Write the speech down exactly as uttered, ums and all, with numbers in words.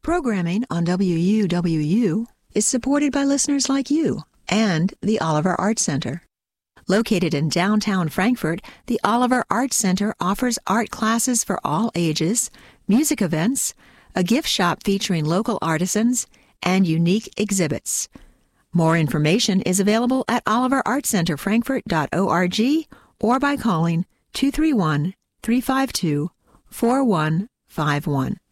Programming on W U W U is supported by listeners like you and the Oliver Art Center. Located in downtown Frankfort, the Oliver Art Center offers art classes for all ages, music events, a gift shop featuring local artisans, and unique exhibits. More information is available at oliver art center frankfort dot org or by calling two three one, three five two, four one five one.